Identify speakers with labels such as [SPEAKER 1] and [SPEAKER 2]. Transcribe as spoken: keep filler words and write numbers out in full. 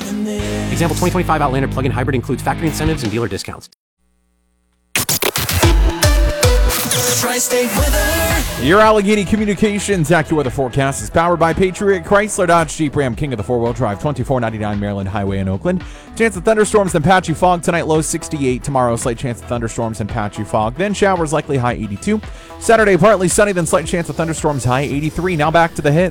[SPEAKER 1] Example, twenty twenty-five Outlander plug-in hybrid includes factory incentives and dealer discounts.
[SPEAKER 2] Tri-State weather.
[SPEAKER 3] Your Allegheny Communications AccuWeather forecast is powered by Patriot Chrysler Dodge Jeep Ram King of the four-wheel drive, twenty-four ninety-nine Maryland Highway in Oakland. Chance of thunderstorms and patchy fog tonight, low sixty-eight. Tomorrow, slight chance of thunderstorms and patchy fog. Then showers, likely high eighty-two. Saturday, partly sunny, then slight chance of thunderstorms, high eighty-three. Now back to the hit.